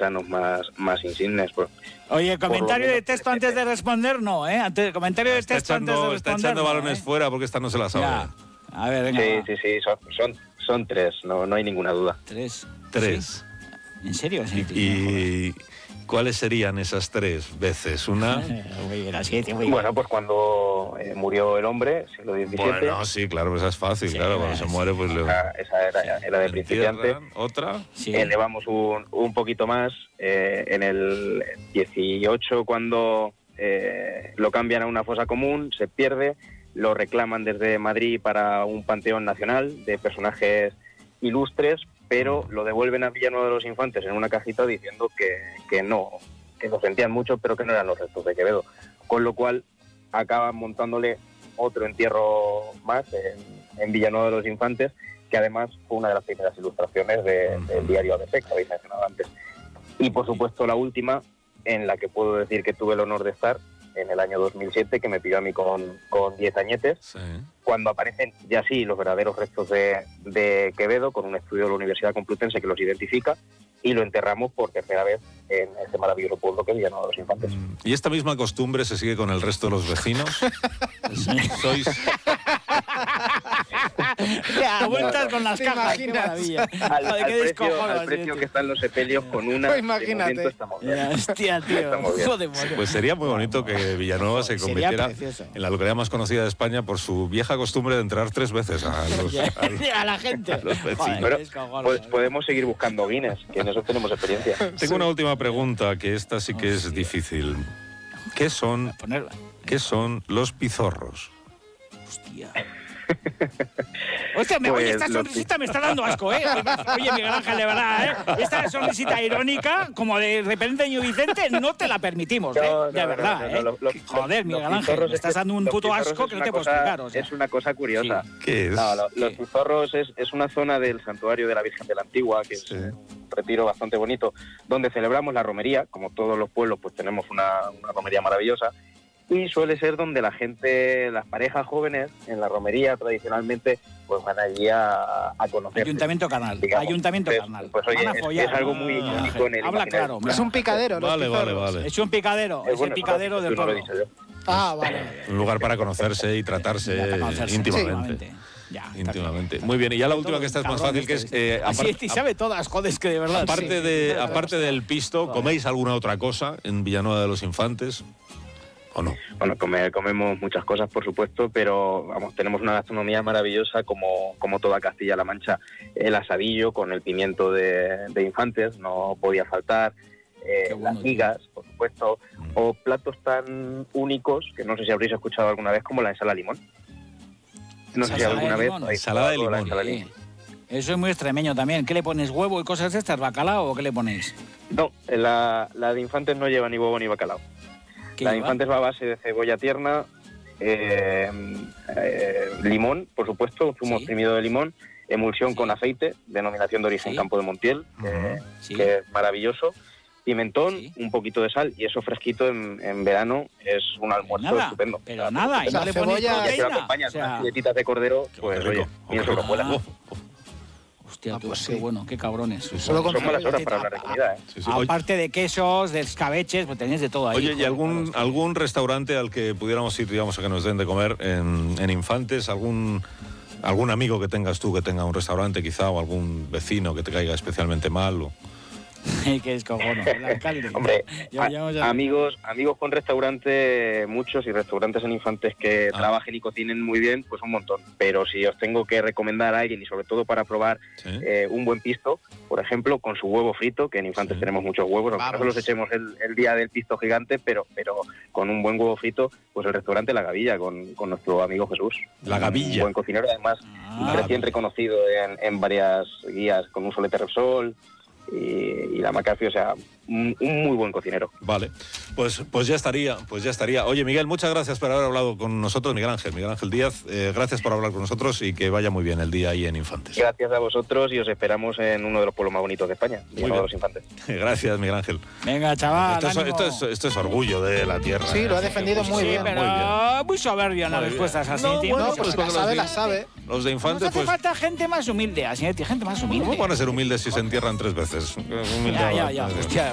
artesanos más insignes. Oye, comentario de texto antes de responder, no, ¿eh? Comentario de texto antes de responder. Está echando balones fuera porque esta no se la sabe. Ya. A ver, venga. Sí, son 3, no hay ninguna duda. 3. 3. ¿Sí? ¿En serio? ¿Y cuáles serían esas 3 veces? Una... Bueno, pues cuando murió el hombre, siglo XVII. Bueno, sí, claro, esa es fácil, sí, claro, cuando se muere, pues... Esa era de principiante. ¿Otra? Sí. Elevamos un poquito más. En el 18, cuando lo cambian a una fosa común, se pierde, lo reclaman desde Madrid para un panteón nacional de personajes ilustres, pero lo devuelven a Villanueva de los Infantes en una cajita diciendo que lo sentían mucho, pero que no eran los restos de Quevedo. Con lo cual acaban montándole otro entierro más en Villanueva de los Infantes, que además fue una de las primeras ilustraciones del diario ABC, que habéis mencionado antes. Y por supuesto la última, en la que puedo decir que tuve el honor de estar, en el año 2007, que me pilló a mí con 10 añetes, sí, cuando aparecen ya sí los verdaderos restos de Quevedo, con un estudio de la Universidad Complutense que los identifica, y lo enterramos por tercera vez en ese maravilloso pueblo que es Villanueva de los Infantes. ¿Y esta misma costumbre se sigue con el resto de los vecinos? ¿Sois...? Ya, vueltas con las cajas, qué maravilla. Al precio que están los sepelios con una, pues imagínate. De estamos bien. Hostia, tío. Joder, pues sería muy bonito que Villanueva se convirtiera en la localidad más conocida de España por su vieja costumbre de enterrar 3 veces a la gente. A los vecinos. Pero, podemos seguir buscando Guinness, que en eso tenemos experiencia. Tengo una última pregunta, que esta sí que es difícil. ¿Qué son los pizorros? Hostia. Hostia, oye, esta sonrisita me está dando asco, ¿eh? Oye, Miguel Ángel, de verdad, ¿eh? Esta sonrisita irónica, como de repente Ño Vicente, no te la permitimos, ¿eh? De verdad, ¿eh? Joder, Miguel Ángel, me estás dando un puto asco que no te puedo explicar. O sea. Es una cosa curiosa. Sí. ¿Qué es? No, los pizorros es una zona del santuario de la Virgen de la Antigua, que es un retiro bastante bonito, donde celebramos la romería. Como todos los pueblos, pues tenemos una romería maravillosa. Y suele ser donde la gente, las parejas jóvenes, en la romería tradicionalmente, pues van allí a conocer. Ayuntamiento carnal. Digamos. Ayuntamiento carnal. Pues oye, es algo muy icónico en el habla claro. Es un picadero. Vale. Es un picadero. Es el picadero del pueblo. Vale. Un lugar para conocerse y tratarse íntimamente. Sí. Ya, íntimamente. Muy bien, y ya la última, que esta es más fácil, que es... Así sabe todas, joder, es que de verdad. Aparte del pisto, ¿coméis alguna otra cosa en Villanueva de los Infantes? ¿O no? Bueno, comemos muchas cosas, por supuesto, pero vamos, tenemos una gastronomía maravillosa como toda Castilla-La Mancha. El asadillo con el pimiento de Infantes no podía faltar, las migas, por supuesto, o platos tan únicos que no sé si habréis escuchado alguna vez, como la ensalada limón. No sé si alguna vez... Ensalada de limón. Eso es muy extremeño también. ¿Qué le pones? ¿Huevo y cosas de estas? ¿Bacalao o qué le ponéis? No, la de Infantes no lleva ni huevo ni bacalao. La de Infantes va a base de cebolla tierna, limón, por supuesto, zumo exprimido de limón, emulsión con aceite, denominación de origen Campo de Montiel, que es maravilloso, pimentón, un poquito de sal, y eso fresquito en verano es un almuerzo estupendo. Pero nada, y no le ponéis proteína. Si lo acompañas unas filetitas de cordero, pues oye, pienso que vuela. Hostia, qué bueno, qué cabrones. Son malas horas para hablar de comida, ¿eh? Aparte de quesos, de escabeches, pues tenéis de todo ahí. Oye, ¿y algún restaurante al que pudiéramos ir, digamos, a que nos den de comer en Infantes? ¿Algún amigo que tengas tú que tenga un restaurante quizá, o algún vecino que te caiga especialmente mal? Que es cojono, el alcalde. Hombre, amigos con restaurante, muchos, y restaurantes en Infantes que trabajen y cocinen muy bien, pues un montón. Pero si os tengo que recomendar a alguien, y sobre todo para probar un buen pisto, por ejemplo, con su huevo frito, que en Infantes tenemos muchos huevos, aunque no los echemos el día del pisto gigante, pero con un buen huevo frito, pues el restaurante La Gavilla, con nuestro amigo Jesús. La Gavilla. Un buen cocinero, además, recién reconocido en varias guías, con un solete Repsol y la McAfee, o sea, un muy buen cocinero. Vale, pues ya estaría. Oye, Miguel, muchas gracias por haber hablado con nosotros. Miguel Ángel Díaz, gracias por hablar con nosotros y que vaya muy bien el día ahí en Infantes. Gracias a vosotros, y os esperamos en uno de los pueblos más bonitos de España, uno de los Infantes. Gracias, Miguel Ángel. Venga, chaval. Esto es orgullo de la tierra. Sí, lo ha defendido muy bien. Pero muy soberbio en las respuestas así, tío. No, pues la sabe. Los de Infantes, hace falta gente más humilde, así, gente más humilde. ¿Cómo van a ser humildes si se entierran 3 veces? Ya. Hostia.